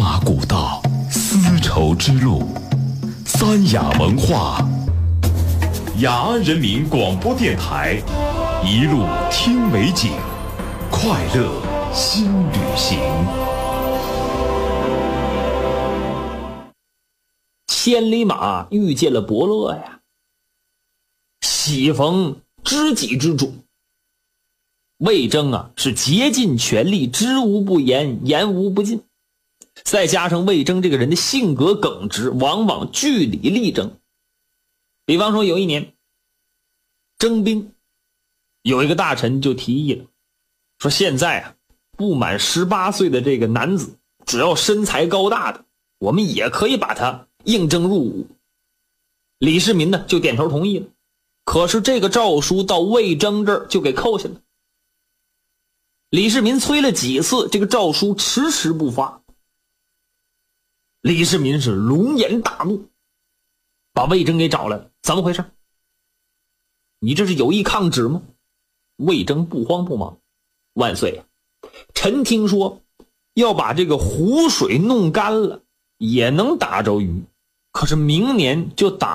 马古道，丝绸之路，三雅文化，雅安人民广播电台，一路听美景，快乐新旅行。 千里马遇见了伯乐呀，喜逢知己之主。魏征啊，是竭尽全力，知无不言，言无不尽。再加上魏征这个人的性格耿直，往往据理力争。比方说有一年征兵，有一个大臣就提议了，说现在啊，不满18岁的这个男子，只要身材高大的，我们也可以把他应征入伍。李世民呢就点头同意了。可是这个诏书到魏征这儿就给扣下了。李世民催了几次，这个诏书迟迟不发。李世民是龙颜大怒，把魏征给找来了。怎么回事？你这是有意抗旨吗？魏征不慌不忙，万岁啊，臣听说要把这个湖水弄干了也能打着鱼，可是明年就打